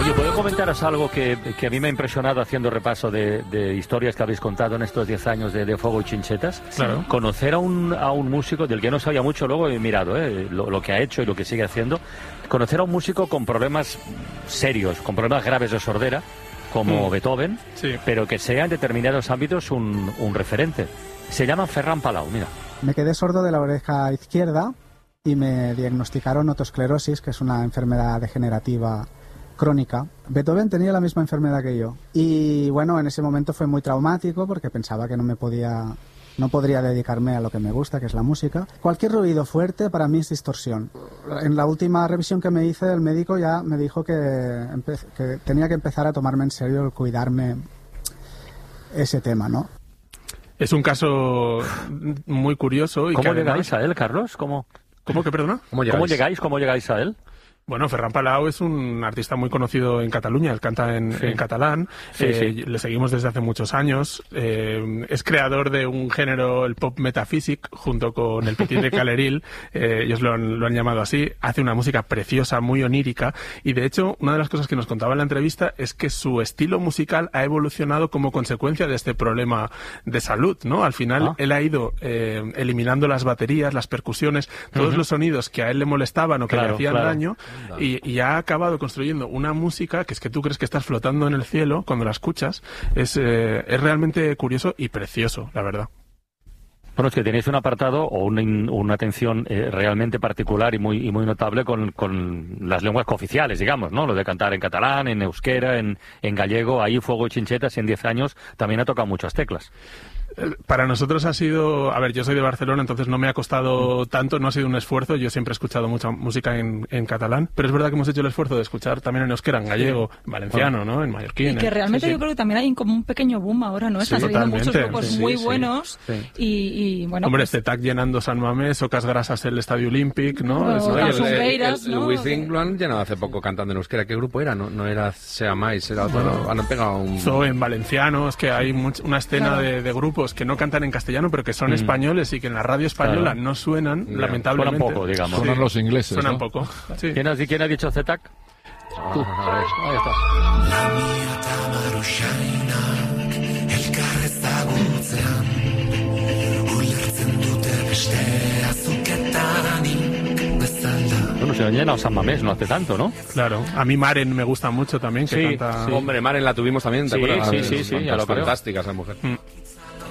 Oye, ¿puedo comentaros algo que a mí me ha impresionado haciendo repaso de historias que habéis contado en estos 10 años de Fuego y Chinchetas? Claro. Conocer a un músico del que no sabía mucho, luego he mirado lo que ha hecho y lo que sigue haciendo. Conocer a un músico con problemas serios, con problemas graves de sordera, como Beethoven, Sí. pero que sea en determinados ámbitos un referente. Se llama Ferran Palau, mira. Me quedé sordo de la oreja izquierda y me diagnosticaron otosclerosis, que es una enfermedad degenerativa crónica. Beethoven tenía la misma enfermedad que yo. Y bueno, en ese momento fue muy traumático porque pensaba que no podría dedicarme a lo que me gusta, que es la música. Cualquier ruido fuerte para mí es distorsión. En la última revisión que me hice, el médico ya me dijo que tenía que empezar a tomarme en serio el cuidarme ese tema, ¿no? Es un caso muy curioso. Y ¿Cómo que llegáis a él, Carlos? ¿Cómo que, perdona? ¿Cómo llegáis a él? Bueno, Ferran Palau es un artista muy conocido en Cataluña, él canta en catalán, le seguimos desde hace muchos años, es creador de un género, el pop metaphysic, junto con el Petit de Caleril, ellos lo han llamado así, hace una música preciosa, muy onírica, y de hecho, una de las cosas que nos contaba en la entrevista es que su estilo musical ha evolucionado como consecuencia de este problema de salud, ¿no? Al final, él ha ido eliminando las baterías, las percusiones, todos los sonidos que a él le molestaban o que le hacían daño, y ha acabado construyendo una música que es que tú crees que estás flotando en el cielo cuando la escuchas. Es realmente curioso y precioso, la verdad. Bueno, es que tenéis un apartado o una atención realmente particular y muy notable con las lenguas cooficiales, digamos, ¿no? Lo de cantar en catalán, en euskera, en gallego. Ahí Fuego y Chinchetas, y en 10 años también ha tocado muchas teclas. Para nosotros ha sido... A ver, yo soy de Barcelona, entonces no me ha costado tanto, no ha sido un esfuerzo. Yo siempre he escuchado mucha música en catalán, pero es verdad que hemos hecho el esfuerzo de escuchar también en euskera, en gallego, en valenciano, ¿no? En mallorquín. Y que realmente yo creo que también hay como un pequeño boom ahora, ¿no? Están saliendo muchos grupos muy buenos y bueno... Hombre, pues... Cetac llenando San Mamés, Ocas Grasas el Estadio Olímpic, ¿no? El Withing lo han llenado hace poco cantando en euskera. ¿Qué grupo era? No era Sea Mais, era otro. Han pegado un... Zoe en valenciano, es que hay una escena de grupos que no cantan en castellano, pero que son españoles y que en la radio española no suenan, lamentablemente. Suenan poco, digamos. Suenan los ingleses, Suenan ¿no? poco, sí. ¿Quién ha dicho Cetac? Tú. Ahí está. Bueno, se han llenado San Mamés no hace tanto, ¿no? Claro. A mí Maren me gusta mucho también, que canta... Hombre, Maren la tuvimos también, ¿te acuerdas? Sí, ya lo creo. Fantástica esa mujer.